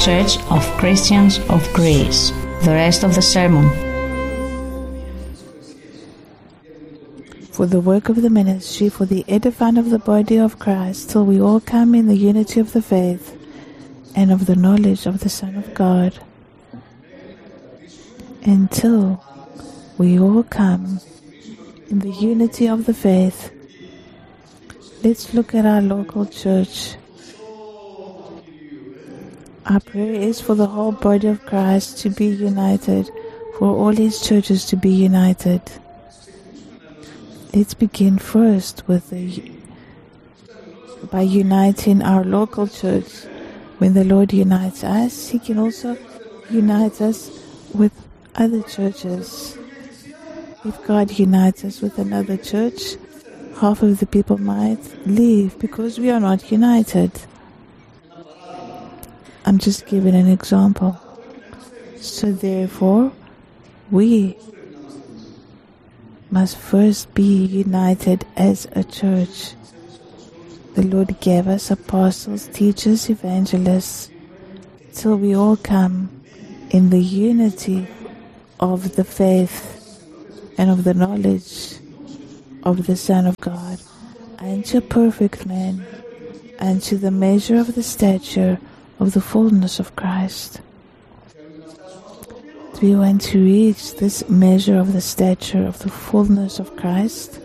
Church of Christians of Greece. The rest of the sermon. For the work of the ministry, for the edifying of the body of Christ, till we all come in the unity of the faith and of the knowledge of the Son of God. Until we all come in the unity of the faith. Let's look at our local church. Our prayer is for the whole body of Christ to be united, for all His churches to be united. Let's begin first by uniting our local church. When the Lord unites us, He can also unite us with other churches. If God unites us with another church, half of the people might leave because we are not united. I'm just giving an example. So therefore, we must first be united as a church. The Lord gave us apostles, teachers, evangelists, till we all come in the unity of the faith and of the knowledge of the Son of God, unto a perfect man, unto the measure of the stature of the fullness of Christ. Do we want to reach this measure of the stature of the fullness of Christ?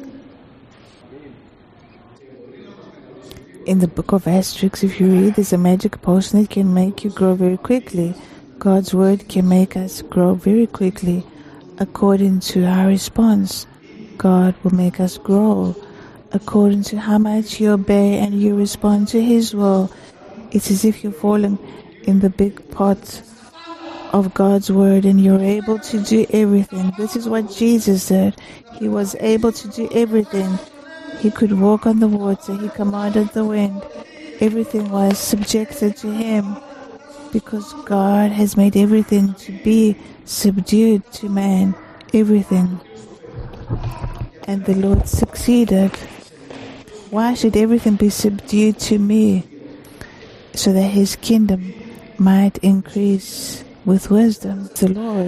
In the book of Asterix, if you read, there's a magic potion that can make you grow very quickly. God's word can make us grow very quickly. According to our response, God will make us grow. According to how much you obey and you respond to His will, it's as if you're falling in the big pot of God's word and you're able to do everything. This is what Jesus did. He was able to do everything. He could walk on the water. He commanded the wind. Everything was subjected to Him because God has made everything to be subdued to man. Everything. And the Lord succeeded. Why should everything be subdued to me? So that His kingdom might increase with wisdom. The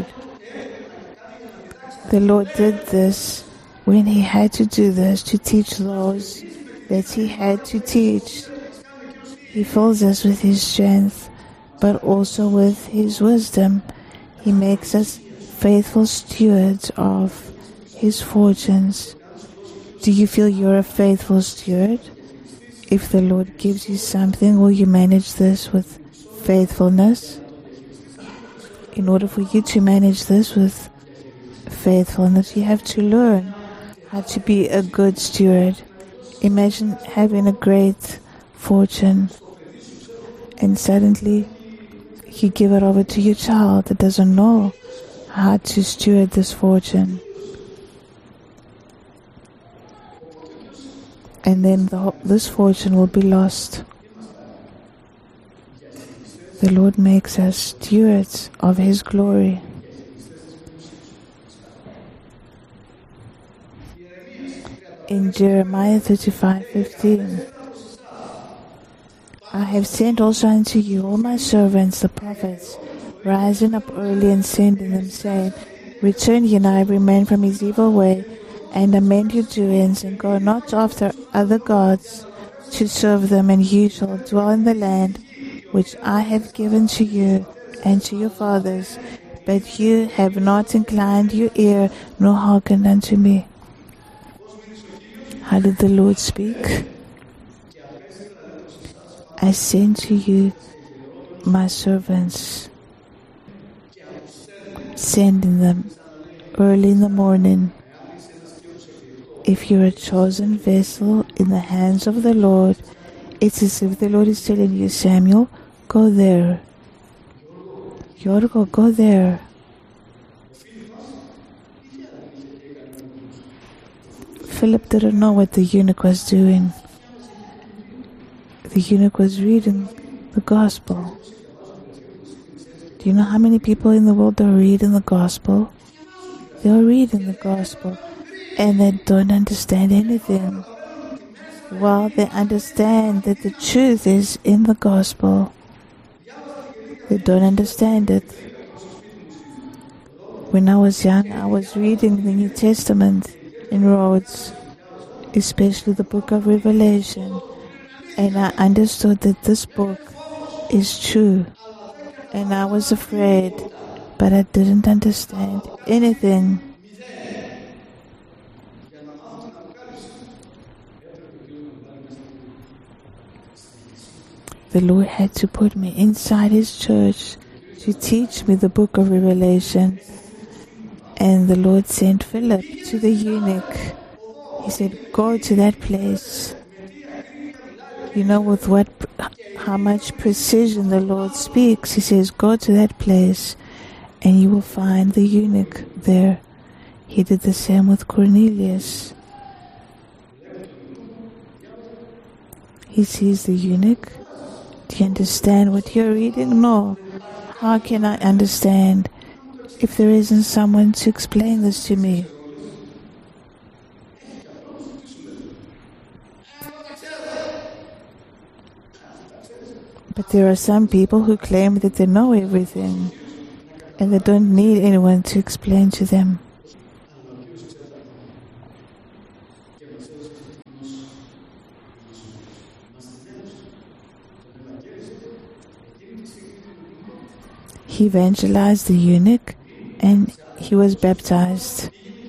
Lord did this when He had to do this to teach those that He had to teach. He fills us with His strength, but also with His wisdom. He makes us faithful stewards of His fortunes. Do you feel you're a faithful steward? If the Lord gives you something, will you manage this with faithfulness? In order for you to manage this with faithfulness, you have to learn how to be a good steward. Imagine having a great fortune and suddenly you give it over to your child that doesn't know how to steward this fortune. And then this fortune will be lost. The Lord makes us stewards of His glory. In Jeremiah 35:15, I have sent also unto you all my servants, the prophets, rising up early and sending them, saying, Return ye now every man from his evil way, and amend your doings, and go not after other gods to serve them, and you shall dwell in the land which I have given to you and to your fathers, but you have not inclined your ear, nor hearkened unto me. How did the Lord speak? I send to you my servants, sending them early in the morning. If you're a chosen vessel in the hands of the Lord, it's as if the Lord is telling you, Samuel, go there. Yorgo, go there. Philip didn't know what the eunuch was doing. The eunuch was reading the gospel. Do you know how many people in the world are reading the gospel? They are reading the gospel and they don't understand anything. Well, they understand that the truth is in the gospel. They don't understand it. When I was young, I was reading the New Testament in Rhodes, especially the book of Revelation, and I understood that this book is true. And I was afraid, but I didn't understand anything. The Lord had to put me inside His church to teach me the book of Revelation. And the Lord sent Philip to the eunuch. He said, go to that place. You know with how much precision the Lord speaks. He says, go to that place and you will find the eunuch there. He did the same with Cornelius. He sees the eunuch. Do you understand what you're reading? No. How can I understand if there isn't someone to explain this to me? But there are some people who claim that they know everything and they don't need anyone to explain to them. He evangelized the eunuch and he was baptized.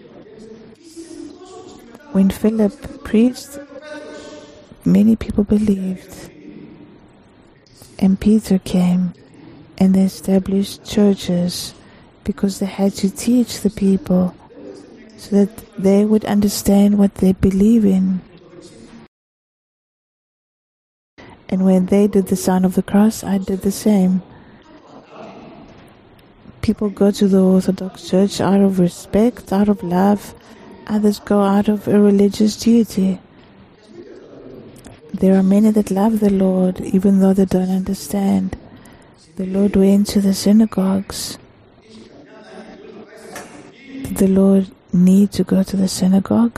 When Philip preached, many people believed. And Peter came and they established churches because they had to teach the people so that they would understand what they believe in. And when they did the sign of the cross, I did the same. People go to the Orthodox Church out of respect, out of love. Others go out of a religious duty. There are many that love the Lord, even though they don't understand. The Lord went to the synagogues. Did the Lord need to go to the synagogue?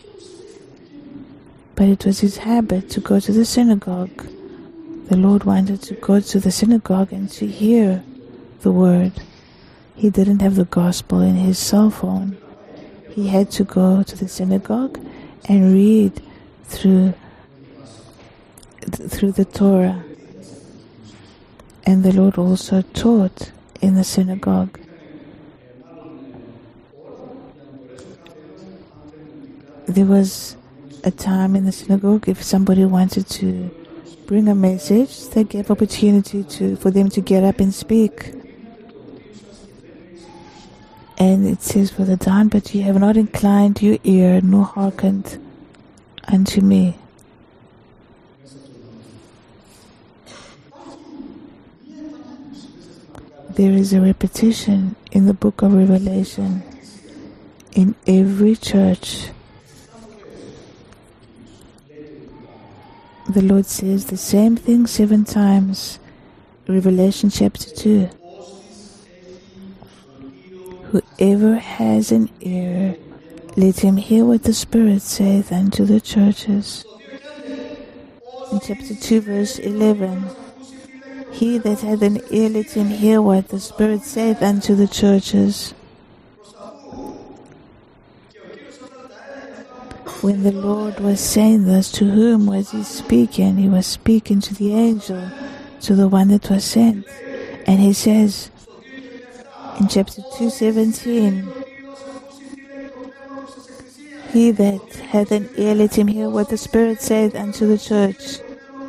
But it was His habit to go to the synagogue. The Lord wanted to go to the synagogue and to hear the word. He didn't have the gospel in his cell phone. He had to go to the synagogue and read through the Torah. And the Lord also taught in the synagogue. There was a time in the synagogue, if somebody wanted to bring a message, they gave opportunity for them to get up and speak. And it says further down, but ye have not inclined your ear, nor hearkened unto me. There is a repetition in the book of Revelation in every church. The Lord says the same thing 7 times. Revelation chapter 2. Whoever has an ear, let him hear what the Spirit saith unto the churches. In chapter 2 verse 11. He that hath an ear, let him hear what the Spirit saith unto the churches. When the Lord was saying this, to whom was He speaking? He was speaking to the angel, to the one that was sent. And He says in chapter 2:17, he that hath an ear, let him hear what the Spirit saith unto the church.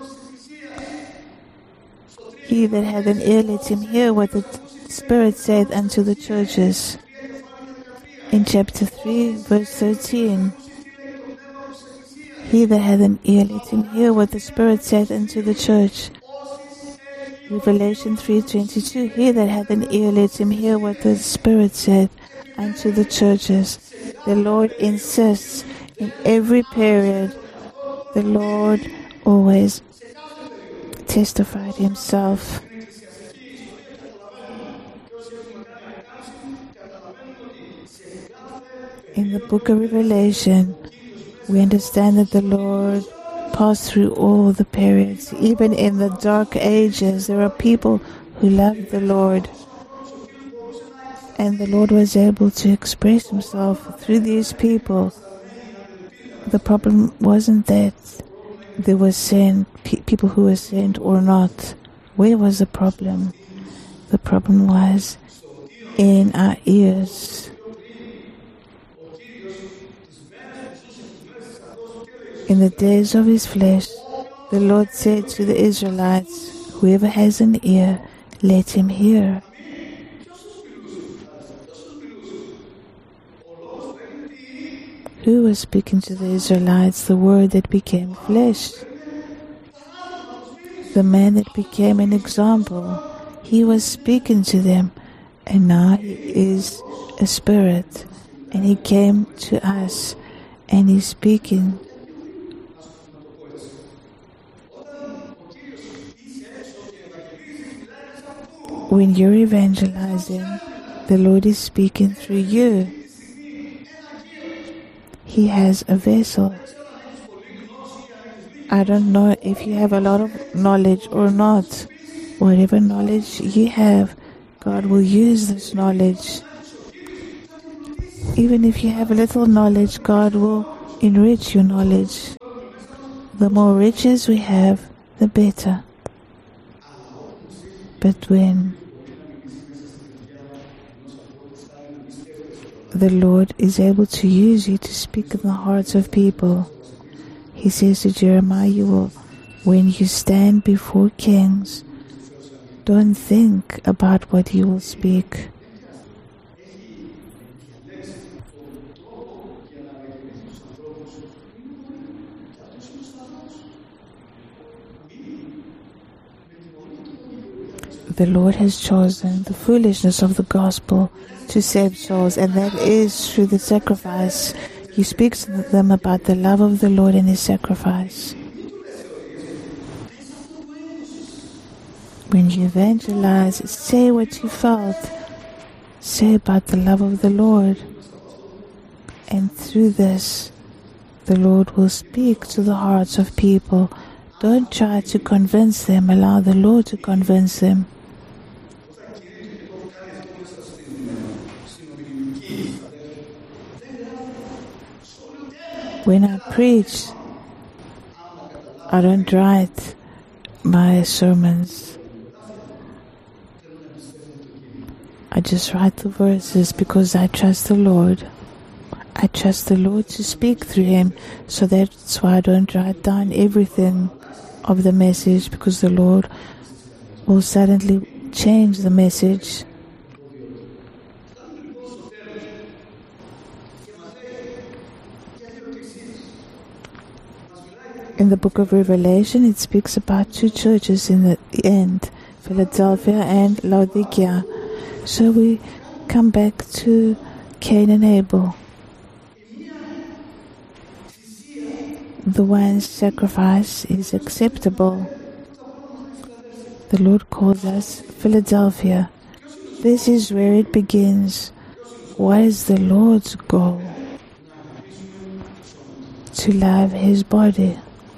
He that hath an ear, let him hear what the Spirit saith unto the churches. In chapter 3, verse 13, he that hath an ear, let him hear what the Spirit saith unto the church. Revelation 3:22, he that hath an ear, let him hear what the Spirit saith unto the churches. The Lord insists in every period. The Lord always testified Himself. In the book of Revelation, we understand that the Lord passed through all the periods. Even in the dark ages, there are people who loved the Lord. And the Lord was able to express himself through these people. The problem wasn't that there were people who were sent or not. Where was the problem? The problem was in our ears. In the days of his flesh, the Lord said to the Israelites, whoever has an ear, let him hear. Who was speaking to the Israelites? The Word that became flesh. The man that became an example. He was speaking to them, and now he is a spirit, and he came to us, and he's speaking. When you're evangelizing, the Lord is speaking through you. He has a vessel. I don't know if you have a lot of knowledge or not. Whatever knowledge you have, God will use this knowledge. Even if you have a little knowledge, God will enrich your knowledge. The more riches we have, the better. But when the Lord is able to use you to speak in the hearts of people, he says to Jeremiah, when you stand before kings, don't think about what you will speak. The Lord has chosen the foolishness of the gospel to save souls, and that is through the sacrifice. He speaks to them about the love of the Lord and his sacrifice. When you evangelize, say what you felt. Say about the love of the Lord. And through this, the Lord will speak to the hearts of people. Don't try to convince them. Allow the Lord to convince them. When I preach, I don't write my sermons. I just write the verses because I trust the Lord. I trust the Lord to speak through him. So that's why I don't write down everything of the message, because the Lord will suddenly change the message. In the book of Revelation, it speaks about two churches in the end, Philadelphia and Laodicea. So we come back to Cain and Abel. The one's sacrifice is acceptable. The Lord calls us Philadelphia. This is where it begins. What is the Lord's goal? To love his body.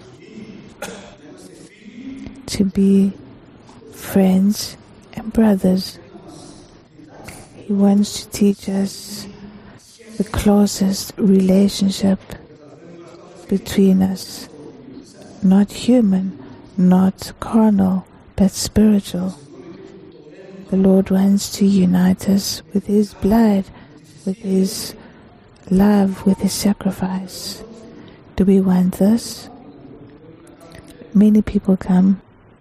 To be friends and brothers. He wants to teach us the closest relationship between us. Not human, not carnal, but spiritual. The Lord wants to unite us with his blood, with his love, with his sacrifice. Do we want this? Many people come.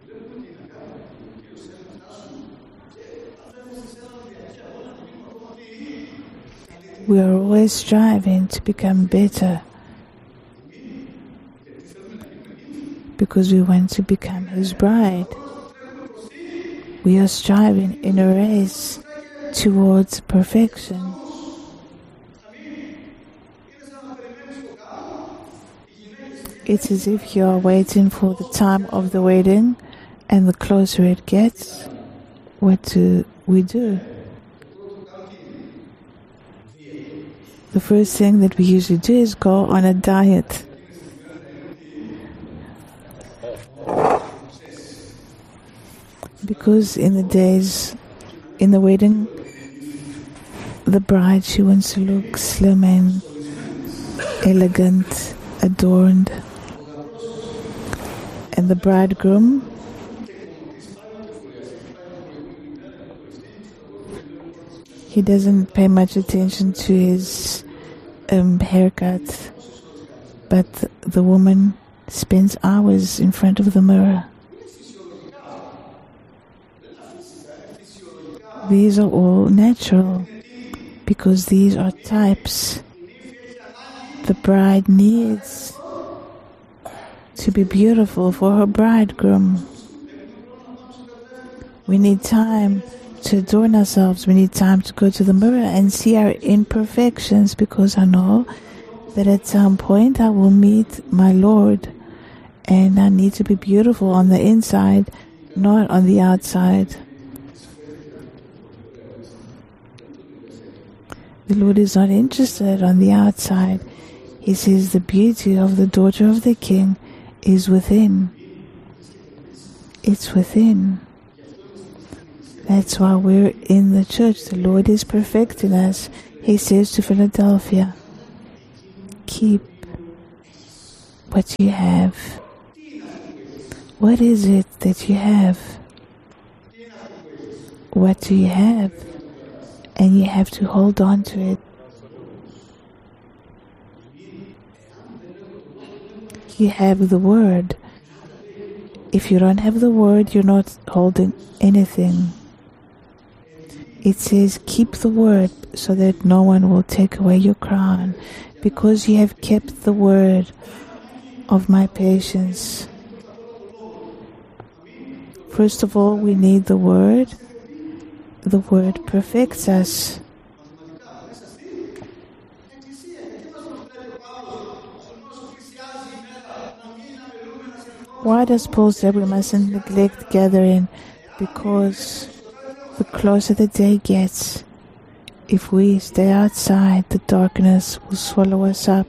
We are always striving to become better because we want to become his bride. We are striving in a race towards perfection. It's as if you are waiting for the time of the wedding, and the closer it gets, what do we do? The first thing that we usually do is go on a diet. Because in the wedding, the bride, she wants to look slim and elegant, adorned. And the bridegroom, he doesn't pay much attention to his haircut, but the woman spends hours in front of the mirror. These are all natural because these are types. The bride needs to be beautiful for her bridegroom. We need time to adorn ourselves. We need time to go to the mirror and see our imperfections, because I know that at some point I will meet my Lord, and I need to be beautiful on the inside, not on the outside. The Lord is not interested on the outside. He says the beauty of the daughter of the King is within. It's within. That's why we're in the church. The Lord is perfecting us. He says to Philadelphia, keep what you have. What is it that you have? What do you have? And you have to hold on to it. You have the word. If you don't have the word, you're not holding anything. It says, keep the word so that no one will take away your crown, because you have kept the word of my patience. First of all, we need the word. The word perfects us. Why does Paul say we mustn't neglect gathering? Because the closer the day gets, if we stay outside, the darkness will swallow us up.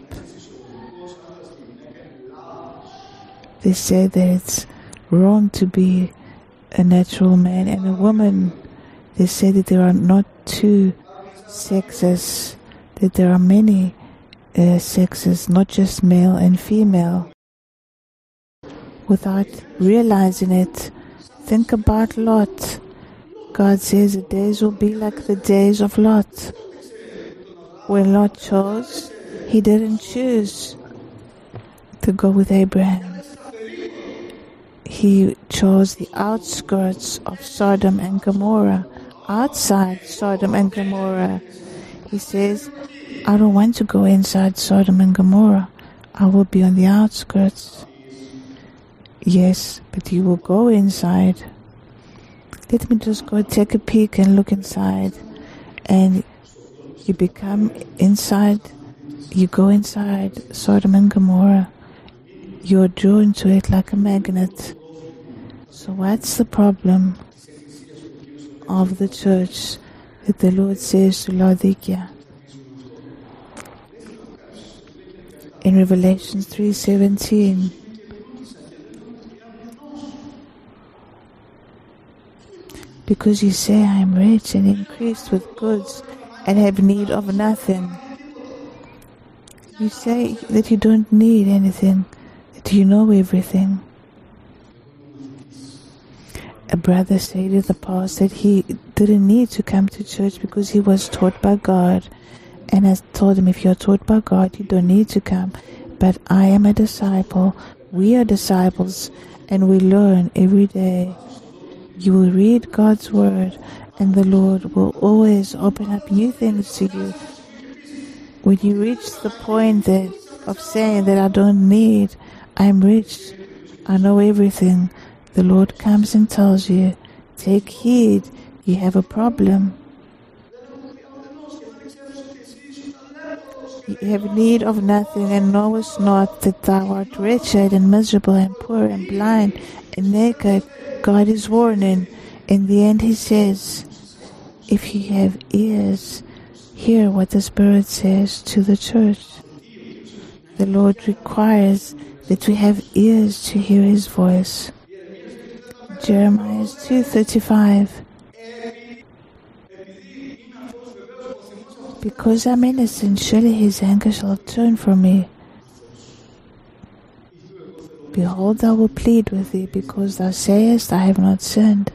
They say that it's wrong to be a natural man and a woman. They say that there are not two sexes, that there are many sexes, not just male and female. Without realizing it, think about Lot. God says the days will be like the days of Lot. When Lot chose, he didn't choose to go with Abraham. He chose the outskirts of Sodom and Gomorrah, outside Sodom and Gomorrah. He says, I don't want to go inside Sodom and Gomorrah. I will be on the outskirts. Yes, but you will go inside. Let me just go take a peek and look inside. And you become inside, you go inside Sodom and Gomorrah. You're drawn to it like a magnet. So what's the problem of the church that the Lord says to Laodicea? In Revelation 3:17, because you say, I am rich and increased with goods and have need of nothing. You say that you don't need anything, that you know everything. A brother said in the past that he didn't need to come to church because he was taught by God. And I told him, if you're taught by God, you don't need to come. But I am a disciple. We are disciples, and we learn every day. You will read God's word, and the Lord will always open up new things to you. When you reach the point of saying that I don't need, I'm rich, I know everything, the Lord comes and tells you, take heed, you have a problem. You have need of nothing, and knowest not that thou art wretched and miserable and poor and blind and naked. God is warning. In the end, he says, if you have ears, hear what the Spirit says to the church. The Lord requires that we have ears to hear his voice. Jeremiah 2:35. Because I'm innocent, surely his anger shall turn from me. Behold, I will plead with thee, because thou sayest, I have not sinned.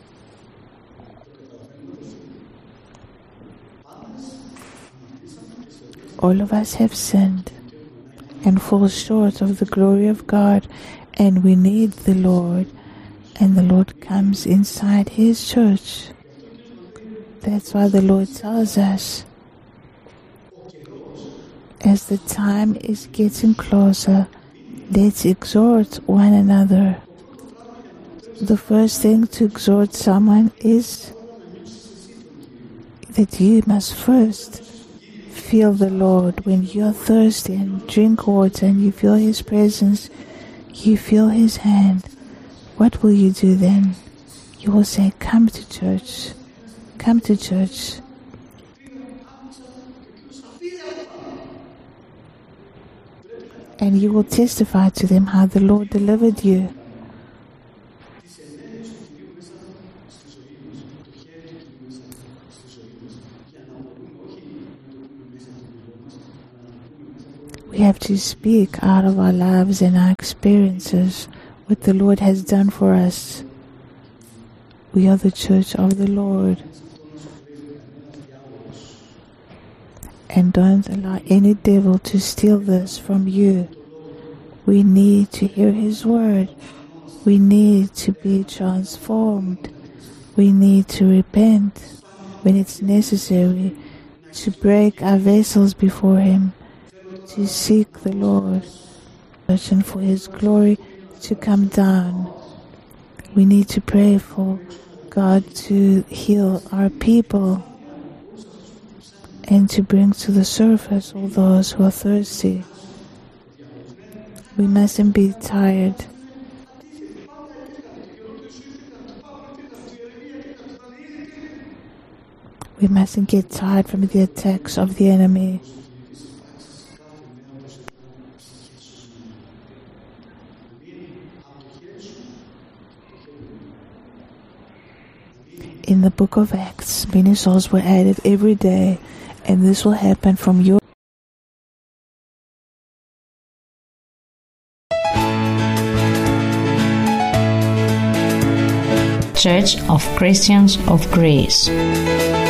All of us have sinned and fall short of the glory of God, and we need the Lord, and the Lord comes inside his church. That's why the Lord tells us, as the time is getting closer, let's exhort one another. The first thing to exhort someone is that you must first feel the Lord. When you're thirsty and drink water and you feel his presence, you feel his hand, what will you do then? You will say, come to church. Come to church. And you will testify to them how the Lord delivered you. We have to speak out of our lives and our experiences what the Lord has done for us. We are the church of the Lord. And don't allow any devil to steal this from you. We need to hear his word. We need to be transformed. We need to repent when it's necessary, to break our vessels before him, to seek the Lord, and for his glory to come down. We need to pray for God to heal our people and to bring to the surface all those who are thirsty. We mustn't be tired. We mustn't get tired from the attacks of the enemy. In the book of Acts, many souls were added every day, and this will happen from your Church of Christians of Greece.